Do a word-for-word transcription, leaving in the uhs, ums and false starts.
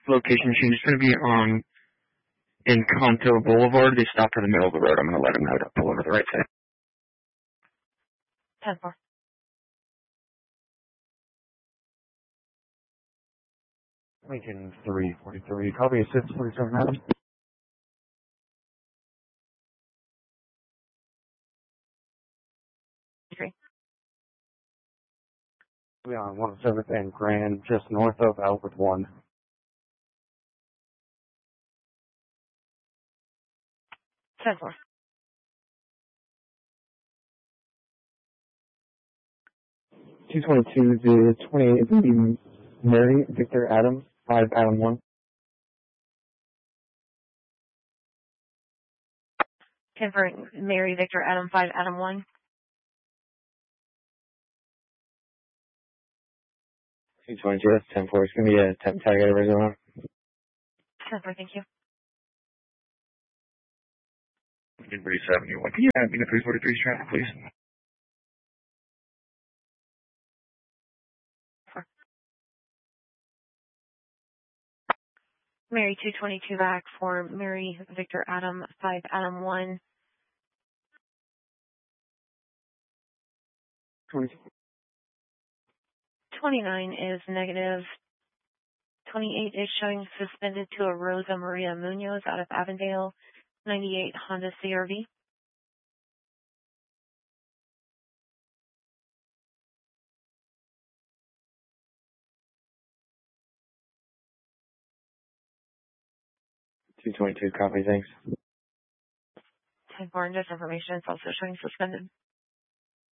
location change is going to be on Encanto Boulevard. They stopped in the middle of the road. I'm going to let them know to pull over the right side. ten four. Lincoln three forty-three. Copy assist forty-seven Adam. Three. We are on one seventh and Grand, just north of Albert one. ten four. two twenty-two to twenty-eight, the Mary Victor Adam, five Adam one. ten four. Mary Victor Adam five Adam one. two twenty-two, that's ten four. It's going to be a temp tag at Arizona. ten four, thank you. Lincoln three seventy-one. Can you add me to three forty-three traffic, please? Mary two twenty-two back for Mary Victor Adam five Adam one. twenty-nine is negative. twenty-eight is showing suspended to a Rosa Maria Munoz out of Avondale. ninety-eight Honda C R V. two twenty-two, copy, thanks. ten four, and just information, it's also showing suspended.